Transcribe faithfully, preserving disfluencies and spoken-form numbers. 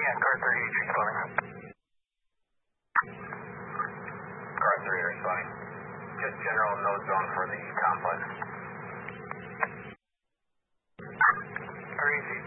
Yeah, car thirty-eight responding. Car three responding. Just general node zone for the complex. R E Z